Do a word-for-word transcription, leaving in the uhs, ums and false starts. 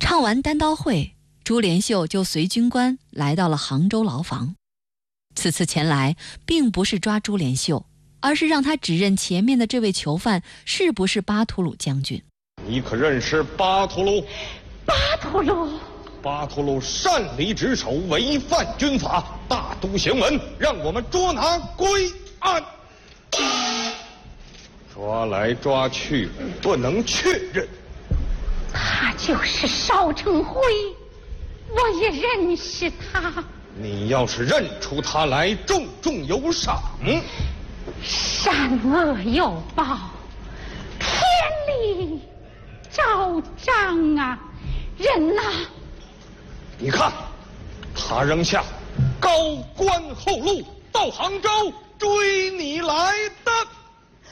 唱完单刀会，朱连秀就随军官来到了杭州牢房。此次前来并不是抓朱连秀，而是让他指认前面的这位囚犯是不是巴图鲁将军。 你可认识巴图鲁？ 巴图鲁， 巴图鲁擅离职守，违反军法，大都行文，让我们捉拿归案。抓来抓去，不能确认。 他就是邵成辉，我也认识他。 你要是认出他来，重重有赏。 善恶有报，天理昭彰啊！人呐， 你看，他扔下高官厚禄，到杭州追你来的。